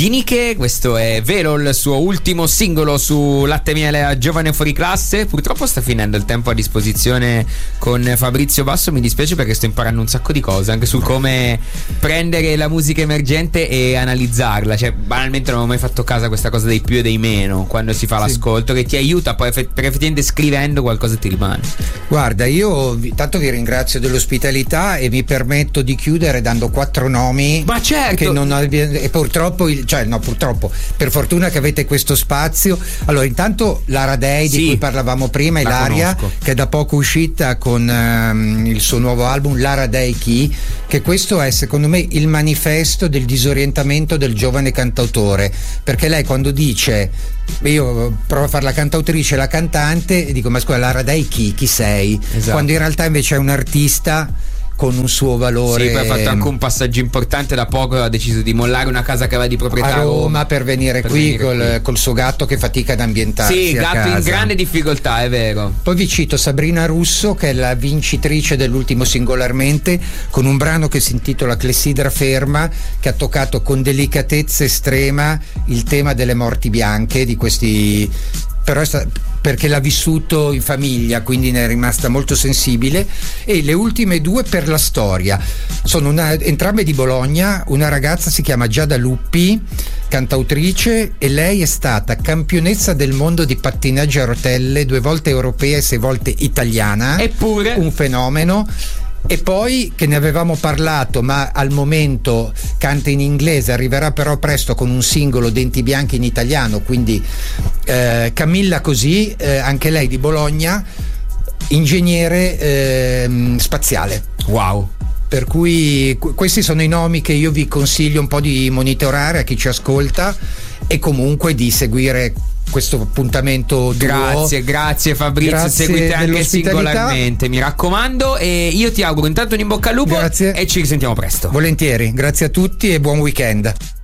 Diniche. Questo è Velo, il suo ultimo singolo su Latte e Miele a Giovane Fuori Classe. Purtroppo sta finendo il tempo a disposizione con Fabrizio Basso, mi dispiace perché sto imparando un sacco di cose anche su come prendere la musica emergente e analizzarla. Cioè, banalmente non avevo mai fatto caso a questa cosa dei più e dei meno quando si fa l'ascolto, che ti aiuta poi perché effettivamente scrivendo qualcosa ti rimane. Guarda, io tanto vi ringrazio dell'ospitalità e mi permetto di chiudere dando 4 nomi. Ma certo, che non e purtroppo purtroppo, per fortuna che avete questo spazio. Allora, intanto Lara Dei, di cui parlavamo prima, Ilaria, che è da poco uscita con il suo nuovo album Lara Dei Chi, che questo è secondo me il manifesto del disorientamento del giovane cantautore, perché lei quando dice, io provo a fare la cantautrice, la cantante, e dico ma scusa, Lara Dei chi sei? Esatto. Quando in realtà invece è un artista con un suo valore. Sì, poi ha fatto anche un passaggio importante, da poco ha deciso di mollare una casa che aveva di proprietà a Roma per venire qui col suo gatto che fatica ad ambientarsi. Sì, gatto casa. In grande difficoltà, è vero. Poi vi cito Sabrina Russo, che è la vincitrice dell'ultimo Singolarmente, con un brano che si intitola Clessidra Ferma, che ha toccato con delicatezza estrema il tema delle morti bianche, di questi, però perché l'ha vissuto in famiglia, quindi ne è rimasta molto sensibile. E le ultime 2 per la storia sono entrambe di Bologna. Una ragazza si chiama Giada Luppi, cantautrice, e lei è stata campionessa del mondo di pattinaggio a rotelle, 2 volte europea e 6 volte italiana. Eppure un fenomeno. E poi, che ne avevamo parlato, ma al momento canta in inglese, arriverà però presto con un singolo Denti Bianchi in italiano, quindi Camilla Così, anche lei di Bologna, ingegnere spaziale. Wow. Per cui questi sono i nomi che io vi consiglio un po' di monitorare a chi ci ascolta, e comunque di seguire questo appuntamento duo. Grazie Fabrizio, seguite anche Singolarmente, mi raccomando, e io ti auguro intanto un in bocca al lupo. Grazie. E ci risentiamo presto. Volentieri, grazie a tutti e buon weekend.